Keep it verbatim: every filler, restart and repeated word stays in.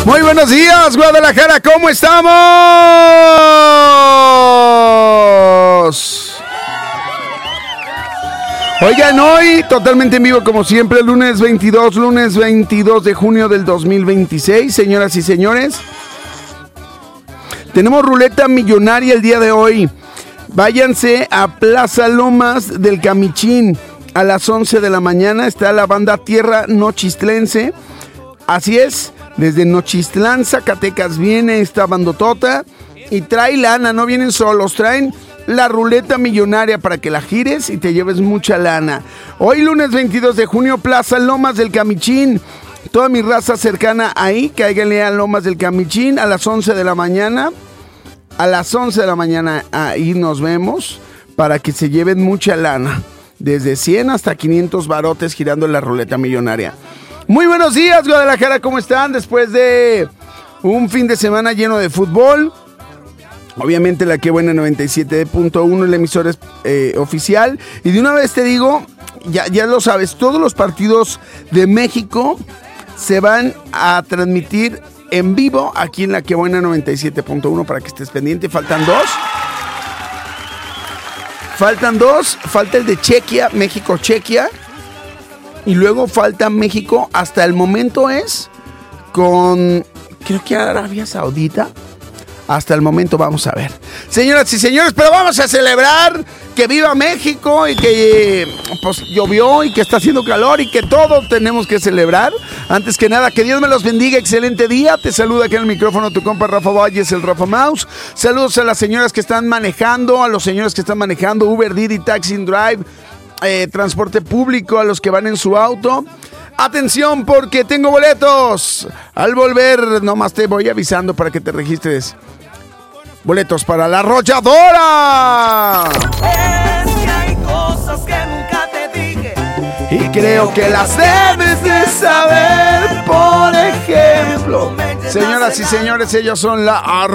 Muy buenos días, Guadalajara, ¿cómo estamos? Oigan, hoy totalmente en vivo como siempre, lunes veintidós, lunes veintidós de junio del dos mil veintiséis, señoras y señores. Tenemos ruleta millonaria el día de hoy. Váyanse a Plaza Lomas del Camichín a las once de la mañana. Está la banda Tierra Nochistlense. Así es, desde Nochistlán, Zacatecas viene esta bandotota y trae lana, no vienen solos, traen la ruleta millonaria para que la gires y te lleves mucha lana. Hoy lunes veintidós de junio, Plaza Lomas del Camichín. Toda mi raza cercana ahí, cáiganle a Lomas del Camichín a las once de la mañana. A las once de la mañana ahí nos vemos para que se lleven mucha lana. Desde cien hasta quinientos barotes girando la ruleta millonaria. Muy buenos días, Guadalajara, ¿cómo están? Después de un fin de semana lleno de fútbol. Obviamente la Que Buena noventa y siete punto uno, el emisor es, eh, oficial. Y de una vez te digo, ya, ya lo sabes, todos los partidos de México se van a transmitir en vivo aquí en la Que Buena noventa y siete punto uno para que estés pendiente. Faltan dos. Faltan dos. Falta el de Chequia, México-Chequia. Y luego falta México, hasta el momento es con, creo que Arabia Saudita. Hasta el momento vamos a ver. Señoras y señores, pero vamos a celebrar que viva México y que pues llovió y que está haciendo calor y que todo tenemos que celebrar. Antes que nada, que Dios me los bendiga, excelente día. Te saluda aquí en el micrófono tu compa Rafa Valles, el Rafa Mouse. Saludos a las señoras que están manejando, a los señores que están manejando Uber, Didi, Taxi Drive, eh, transporte público, a los que van en su auto. Atención porque tengo boletos. Al volver, nomás te voy avisando para que te registres. Boletos para La Arrolladora. Es que hay cosas que nunca te dije y creo que las debes de saber. Por ejemplo, señoras y señores, ellos son La Arrolladora.